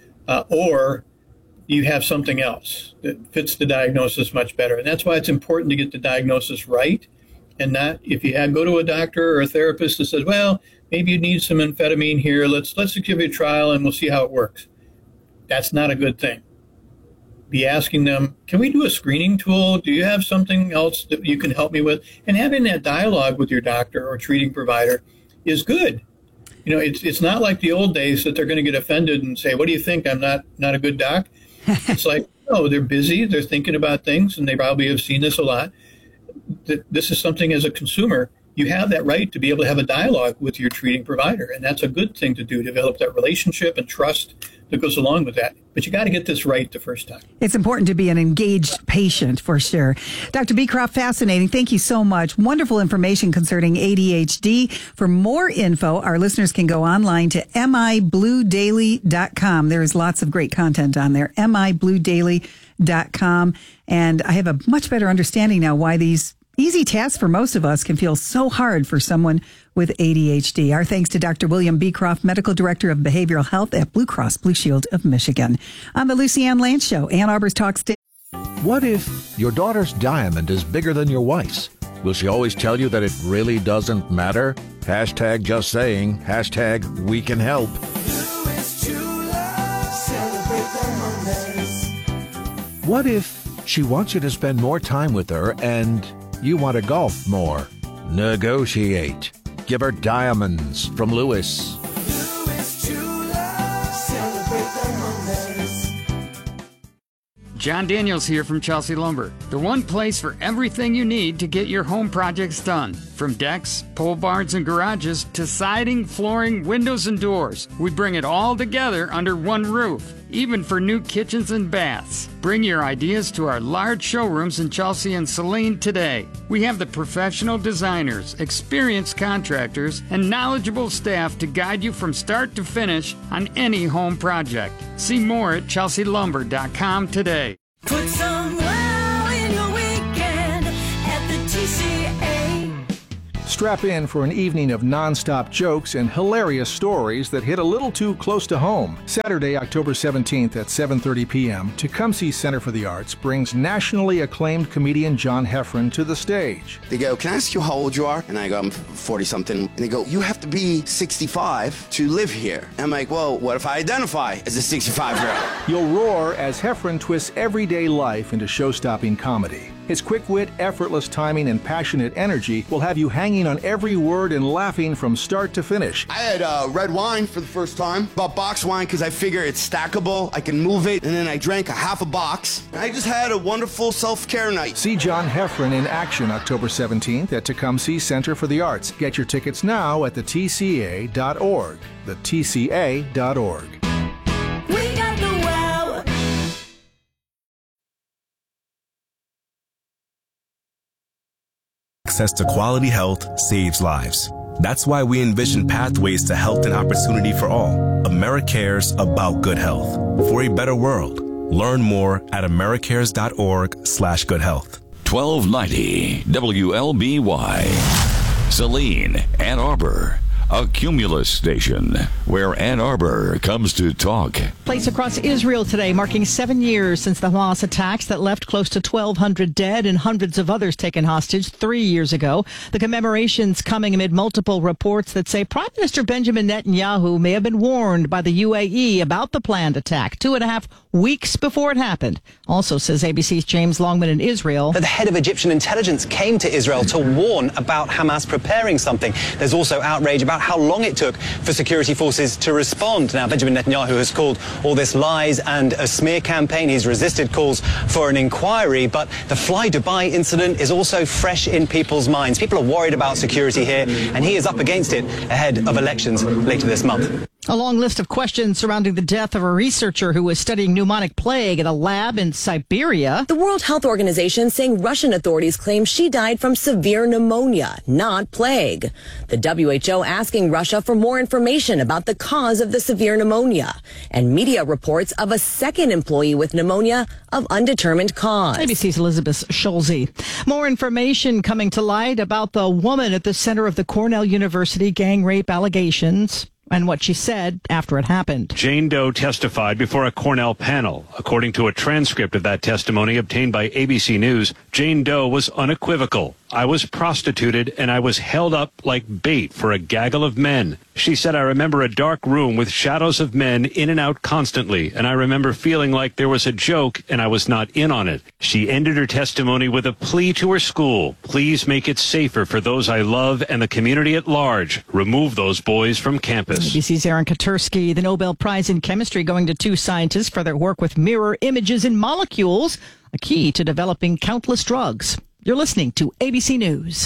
Or you have something else that fits the diagnosis much better. And that's why it's important to get the diagnosis right, and not if you go to a doctor or a therapist that says, well, maybe you need some amphetamine here. Let's give you a trial and we'll see how it works. That's not a good thing. Be asking them, can we do a screening tool? Do you have something else that you can help me with? And having that dialogue with your doctor or treating provider is good. It's not like the old days that they're going to get offended and say, what do you think? I'm not a good doc. It's like, no, they're busy. They're thinking about things, and they probably have seen this a lot. This is something as a consumer, you have that right to be able to have a dialogue with your treating provider. And that's a good thing to do, develop that relationship and trust that goes along with that. But you got to get this right the first time. It's important to be an engaged patient for sure. Dr. Beecroft, fascinating. Thank you so much. Wonderful information concerning ADHD. For more info, our listeners can go online to mibluedaily.com. There is lots of great content on there. mibluedaily.com. And I have a much better understanding now why these easy tasks for most of us can feel so hard for someone with ADHD. Our thanks to Dr. William Beecroft, Medical Director of Behavioral Health at Blue Cross Blue Shield of Michigan. On the Lucy Ann Lance Show, Ann Arbor's Talk Station. What if your daughter's diamond is bigger than your wife's? Will she always tell you that it really doesn't matter? Hashtag just saying. Hashtag we can help. Lewis Jeweler, celebrate. What if she wants you to spend more time with her and you want to golf more? Negotiate. Give her diamonds from Lewis. John Daniels here from Chelsea Lumber, the one place for everything you need to get your home projects done. From decks, pole barns, and garages to siding, flooring, windows, and doors, we bring it all together under one roof, even for new kitchens and baths. Bring your ideas to our large showrooms in Chelsea and Saline today. We have the professional designers, experienced contractors, and knowledgeable staff to guide you from start to finish on any home project. See more at chelsealumber.com today. Put some wow in your weekend at the TCA. Strap in for an evening of non-stop jokes and hilarious stories that hit a little too close to home. Saturday, October 17th at 7:30 p.m., Tecumseh Center for the Arts brings nationally acclaimed comedian John Heffron to the stage. They go, "Can I ask you how old you are?" And I go, "I'm 40-something. And they go, "You have to be 65 to live here." And I'm like, "Well, what if I identify as a 65-year-old?" You'll roar as Heffron twists everyday life into show-stopping comedy. His quick wit, effortless timing, and passionate energy will have you hanging on every word and laughing from start to finish. I had red wine for the first time. Bought box wine because I figure it's stackable. I can move it. And then I drank a half a box. And I just had a wonderful self-care night. See John Heffron in action October 17th at Tecumseh Center for the Arts. Get your tickets now at the TCA.org. The TCA.org. We got the wow. Access to quality health saves lives. That's why we envision pathways to health and opportunity for all. AmeriCares about good health. For a better world. Learn more at americares.org/goodhealth. 1290 WLBY. Saline, Ann Arbor. A Cumulus station where Ann Arbor comes to talk. Place across Israel today, marking 7 years since the Hamas attacks that left close to 1,200 dead and hundreds of others taken hostage 3 years ago. The commemorations coming amid multiple reports that say Prime Minister Benjamin Netanyahu may have been warned by the UAE about the planned attack 2.5 weeks before it happened. Also, says ABC's James Longman in Israel, that the head of Egyptian intelligence came to Israel to warn about Hamas preparing something. There's also outrage about how long it took for security forces to respond. Now, Benjamin Netanyahu has called all this lies and a smear campaign. He's resisted calls for an inquiry, but the Fly Dubai incident is also fresh in people's minds. People are worried about security here, and he is up against it ahead of elections later this month. A long list of questions surrounding the death of a researcher who was studying pneumonic plague at a lab in Siberia. The World Health Organization saying Russian authorities claim she died from severe pneumonia, not plague. The WHO asking Russia for more information about the cause of the severe pneumonia. And media reports of a second employee with pneumonia of undetermined cause. ABC's Elizabeth Schulze. More information coming to light about the woman at the center of the Cornell University gang rape allegations and what she said after it happened. Jane Doe testified before a Cornell panel. According to a transcript of that testimony obtained by ABC News, Jane Doe was unequivocal. I was prostituted and I was held up like bait for a gaggle of men. She said, I remember a dark room with shadows of men in and out constantly, and I remember feeling like there was a joke and I was not in on it. She ended her testimony with a plea to her school. Please make it safer for those I love and the community at large. Remove those boys from campus. ABC's Aaron Katursky. The Nobel Prize in Chemistry going to two scientists for their work with mirror images in molecules, a key to developing countless drugs. You're listening to ABC News.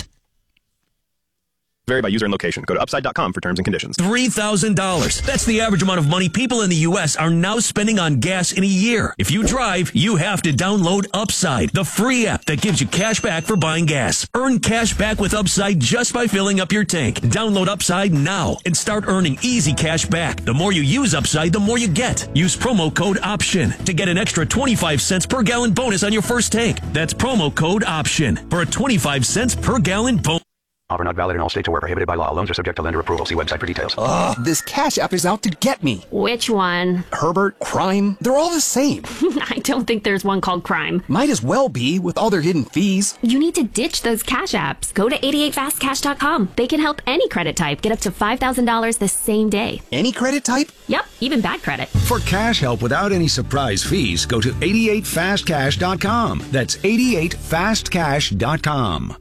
Vary by user and location. Go to upside.com for terms and conditions. $3,000. That's the average amount of money people in the U.S. are now spending on gas in a year. If you drive, you have to download Upside, the free app that gives you cash back for buying gas. Earn cash back with Upside just by filling up your tank. Download Upside now and start earning easy cash back. The more you use Upside, the more you get. Use promo code OPTION to get an extra 25 cents per gallon bonus on your first tank. That's promo code OPTION for a 25 cents per gallon bonus. Offer not valid in all states or where prohibited by law. Loans are subject to lender approval. See website for details. Ugh, this Cash App is out to get me. Which one? Herbert, Crime, they're all the same. I don't think there's one called Crime. Might as well be with all their hidden fees. You need to ditch those Cash Apps. Go to 88fastcash.com. They can help any credit type get up to $5,000 the same day. Any credit type? Yep, even bad credit. For cash help without any surprise fees, go to 88fastcash.com. That's 88fastcash.com.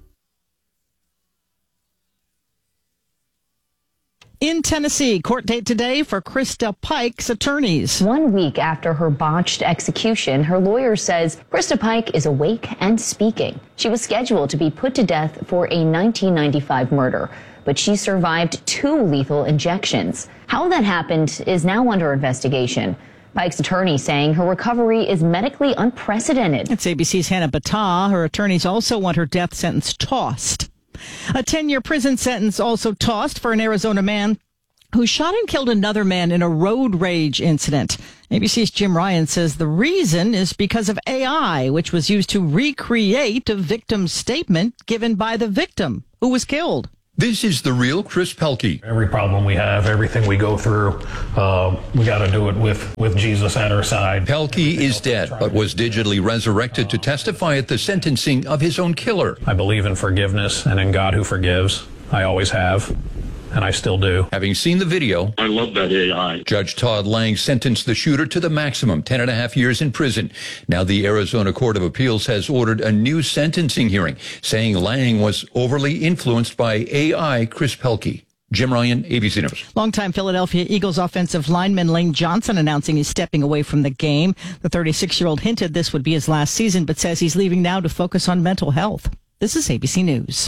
In Tennessee, court date today for Krista Pike's attorneys. 1 week after her botched execution, her lawyer says Krista Pike is awake and speaking. She was scheduled to be put to death for a 1995 murder, but she survived 2 lethal injections. How that happened is now under investigation. Pike's attorney saying her recovery is medically unprecedented. It's ABC's Hannah Battah. Her attorneys also want her death sentence tossed. A 10-year prison sentence also tossed for an Arizona man who shot and killed another man in a road rage incident. ABC's Jim Ryan says the reason is because of AI, which was used to recreate a victim's statement given by the victim who was killed. This is the real Chris Pelkey. Every problem we have, everything we go through, we got to do it with Jesus at our side. Pelkey is dead, but was digitally resurrected to testify at the sentencing of his own killer. I believe in forgiveness and in God who forgives. I always have, and I still do. Having seen the video, I love that AI. Judge Todd Lang sentenced the shooter to the maximum, 10.5 years in prison. Now the Arizona Court of Appeals has ordered a new sentencing hearing, saying Lang was overly influenced by AI Chris Pelkey. Jim Ryan, ABC News. Longtime Philadelphia Eagles offensive lineman Lane Johnson announcing he's stepping away from the game. The 36-year-old hinted this would be his last season, but says he's leaving now to focus on mental health. This is ABC News.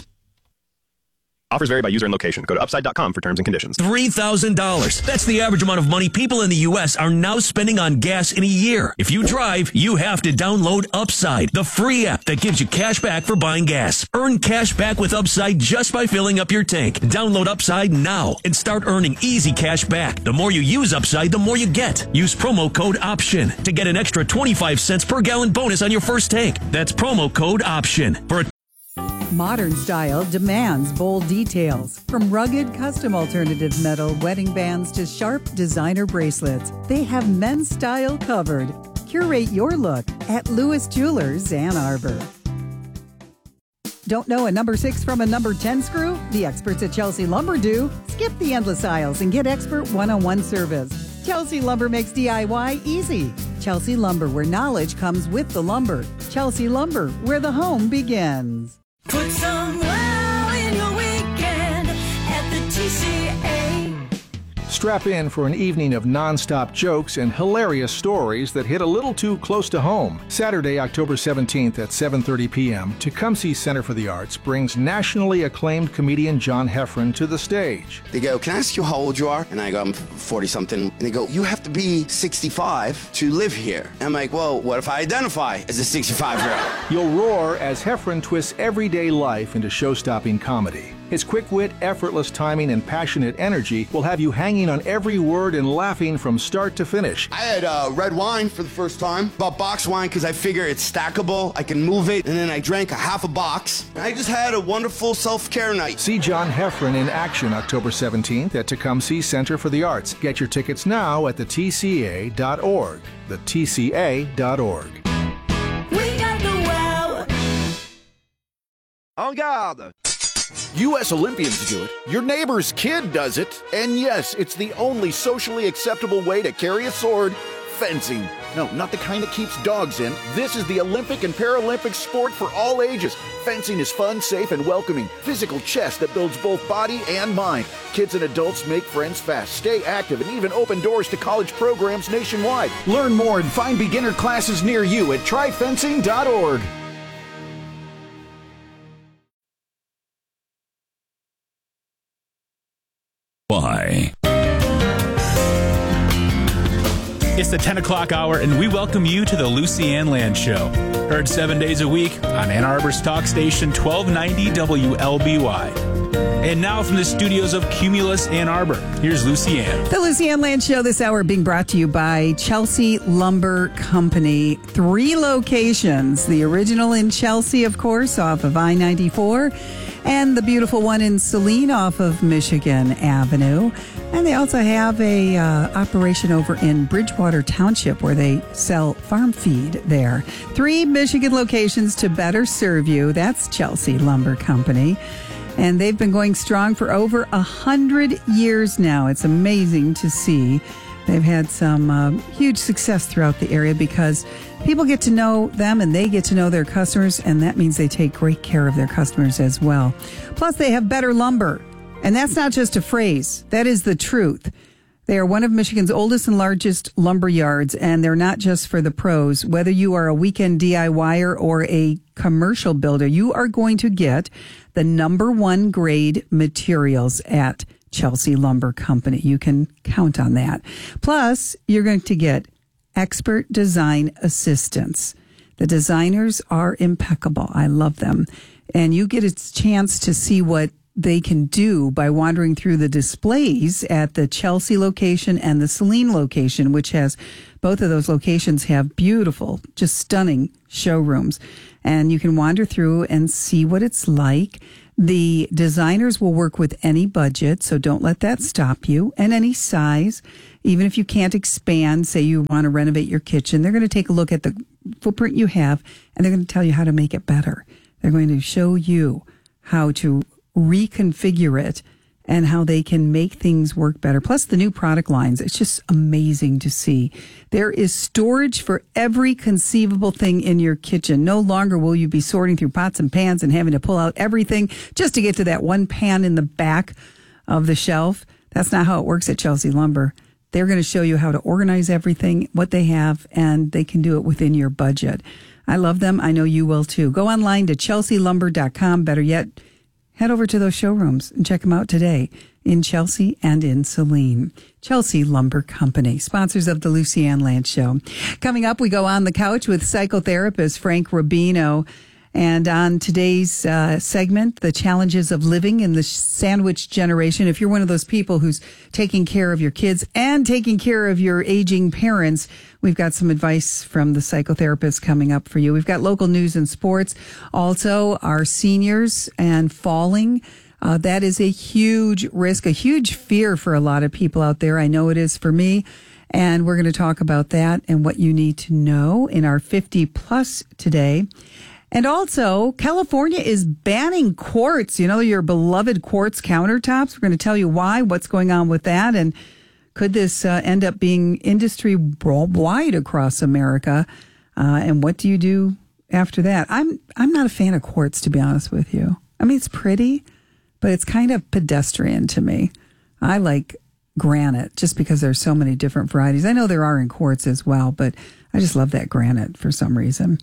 Offers vary by user and location. Go to upside.com for terms and conditions. $3,000. That's the average amount of money people in the U.S. are now spending on gas in a year. If you drive, you have to download Upside, the free app that gives you cash back for buying gas. Earn cash back with Upside just by filling up your tank. Download Upside now and start earning easy cash back. The more you use Upside, the more you get. Use promo code OPTION to get an extra 25 cents per gallon bonus on your first tank. That's promo code OPTION for a Modern style demands bold details. From rugged custom alternative metal wedding bands to sharp designer bracelets, they have men's style covered. Curate your look at Lewis Jewelers, Ann Arbor. Don't know a number 6 from a number 10 screw? The experts at Chelsea Lumber do. Skip the endless aisles and get expert one-on-one service. Chelsea Lumber makes DIY easy. Chelsea Lumber, where knowledge comes with the lumber. Chelsea Lumber, where the home begins. Put some wow in your weekend at the TCA. Strap in for an evening of non-stop jokes and hilarious stories that hit a little too close to home. Saturday, October 17th at 7:30 p.m., Tecumseh Center for the Arts brings nationally acclaimed comedian John Heffron to the stage. They go, "Can I ask you how old you are?" And I go, "I'm 40-something. And they go, "You have to be 65 to live here." And I'm like, "Well, what if I identify as a 65-year-old? You'll roar as Heffron twists everyday life into show-stopping comedy. His quick wit, effortless timing, and passionate energy will have you hanging on every word and laughing from start to finish. I had red wine for the first time. Bought box wine because I figure it's stackable. I can move it. And then I drank a half a box. And I just had a wonderful self-care night. See John Heffron in action October 17th at Tecumseh Center for the Arts. Get your tickets now at the TCA.org. The TCA.org. We got the wow. En garde! U.S. Olympians do it, your neighbor's kid does it, and yes, it's the only socially acceptable way to carry a sword, fencing. No, not the kind that keeps dogs in. This is the Olympic and Paralympic sport for all ages. Fencing is fun, safe, and welcoming. Physical chess that builds both body and mind. Kids and adults make friends fast, stay active, and even open doors to college programs nationwide. Learn more and find beginner classes near you at tryfencing.org. Why? It's the 10 o'clock hour, and we welcome you to the Lucy Ann Land Show. Heard 7 days a week on Ann Arbor's talk station 1290 WLBY. And now from the studios of Cumulus Ann Arbor, here's Lucy Ann. The Lucy Ann Land Show this hour being brought to you by Chelsea Lumber Company. 3 locations. The original in Chelsea, of course, off of I-94. and the beautiful one in Saline off of Michigan Avenue. And they also have a operation over in Bridgewater Township where they sell farm feed there. 3 Michigan locations to better serve you. That's Chelsea Lumber Company. And they've been going strong for over 100 years now. It's amazing to see. They've had some huge success throughout the area because people get to know them and they get to know their customers, and that means they take great care of their customers as well. Plus, they have better lumber. And that's not just a phrase. That is the truth. They are one of Michigan's oldest and largest lumber yards, and they're not just for the pros. Whether you are a weekend DIYer or a commercial builder, you are going to get the #1 grade materials at Chelsea Lumber Company. You can count on that. Plus, you're going to get expert design assistance. The designers are impeccable. I love them. And you get a chance to see what they can do by wandering through the displays at the Chelsea location and the Saline location, which has both of those locations have beautiful, just stunning showrooms. And you can wander through and see what it's like. The designers will work with any budget, so don't let that stop you, and any size. Even if you can't expand, say you want to renovate your kitchen, they're going to take a look at the footprint you have, and they're going to tell you how to make it better. They're going to show you how to reconfigure it and how they can make things work better. Plus the new product lines. It's just amazing to see. There is storage for every conceivable thing in your kitchen. No longer will you be sorting through pots and pans and having to pull out everything just to get to that one pan in the back of the shelf. That's not how it works at Chelsea Lumber. They're going to show you how to organize everything, what they have, and they can do it within your budget. I love them. I know you will too. Go online to chelsealumber.com. Better yet, head over to those showrooms and check them out today in Chelsea and in Saline. Chelsea Lumber Company, sponsors of the Lucy Ann Land Show. Coming up, we go on the couch with psychotherapist Frank Rubino. And on today's segment, the challenges of living in the sandwich generation. If you're one of those people who's taking care of your kids and taking care of your aging parents, we've got some advice from the psychotherapist coming up for you. We've got local news and sports. Also, our seniors and falling. That is a huge risk, a huge fear for a lot of people out there. I know it is for me. And we're going to talk about that and what you need to know in our 50 plus today. And also, California is banning quartz, your beloved quartz countertops. We're going to tell you why, what's going on with that, and could this end up being industry-wide across America? And what do you do after that? I'm not a fan of quartz, to be honest with you. I mean, it's pretty, but it's kind of pedestrian to me. I like granite just because there's so many different varieties. I know there are in quartz as well, but I just love that granite for some reason.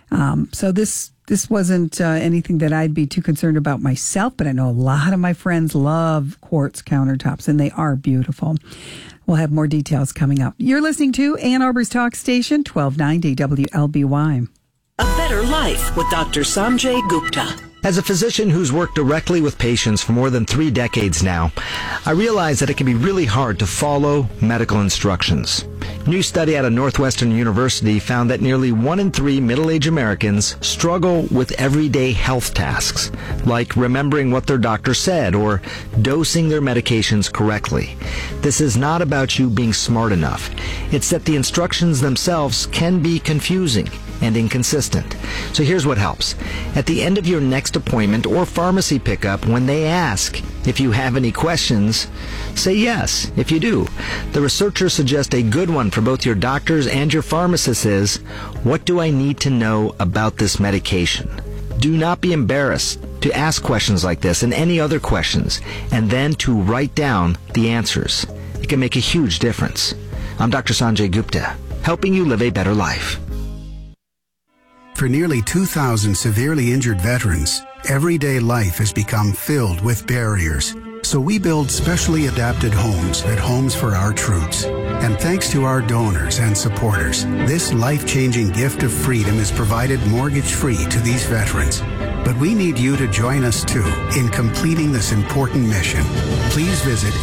So this wasn't anything that I'd be too concerned about myself, but I know a lot of my friends love quartz countertops, and they are beautiful. We'll have more details coming up. You're listening to Ann Arbor's Talk Station, 1290 WLBY. A Better Life with Dr. Sanjay Gupta. As a physician who's worked directly with patients for more than 3 decades now, I realize that it can be really hard to follow medical instructions. A new study out of Northwestern University found that nearly 1 in 3 middle-aged Americans struggle with everyday health tasks, like remembering what their doctor said or dosing their medications correctly. This is not about you being smart enough. It's that the instructions themselves can be confusing and inconsistent. So here's what helps. At the end of your next appointment or pharmacy pickup, when they ask if you have any questions, say yes if you do. The researchers suggest a good one for both your doctors and your pharmacists is, what do I need to know about this medication? Do not be embarrassed to ask questions like this and any other questions, and then to write down the answers. It can make a huge difference. I'm Dr. Sanjay Gupta, helping you live a better life. For nearly 2,000 severely injured veterans, everyday life has become filled with barriers. So we build specially adapted homes at Homes for Our Troops. And thanks to our donors and supporters, this life-changing gift of freedom is provided mortgage-free to these veterans. But we need you to join us too in completing this important mission. Please visit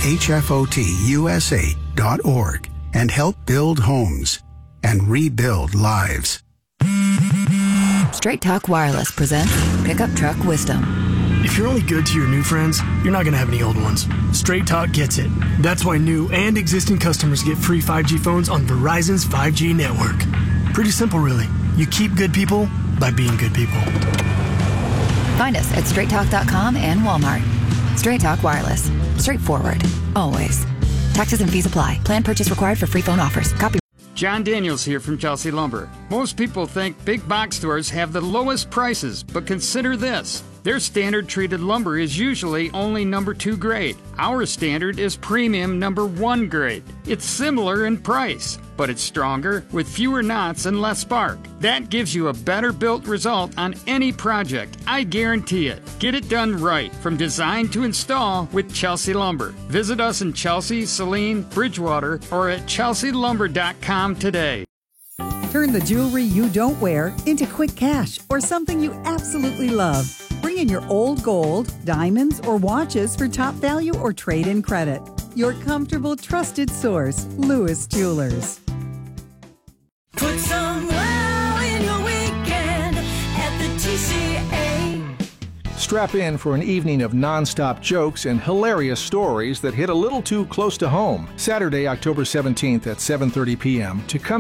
hfotusa.org and help build homes and rebuild lives. Straight Talk Wireless presents Pickup Truck Wisdom. If you're only good to your new friends, you're not going to have any old ones. Straight Talk gets it. That's why new and existing customers get free 5G phones on Verizon's 5G network. Pretty simple, really. You keep good people by being good people. Find us at straighttalk.com and Walmart. Straight Talk Wireless. Straightforward. Always. Taxes and fees apply. Plan purchase required for free phone offers. Copy. John Daniels here from Chelsea Lumber. Most people think big box stores have the lowest prices, but consider this. Their standard treated lumber is usually only number 2 grade. Our standard is premium number 1 grade. It's similar in price, but it's stronger with fewer knots and less spark. That gives you a better built result on any project. I guarantee it. Get it done right from design to install with Chelsea Lumber. Visit us in Chelsea, Saline, Bridgewater, or at chelsealumber.com today. Turn the jewelry you don't wear into quick cash or something you absolutely love. Bring in your old gold, diamonds, or watches for top value or trade-in credit. Your comfortable, trusted source, Lewis Jewelers. Put some wow in your weekend at the TCA. Strap in for an evening of non-stop jokes and hilarious stories that hit a little too close to home. Saturday, October 17th at 7:30 p.m. to come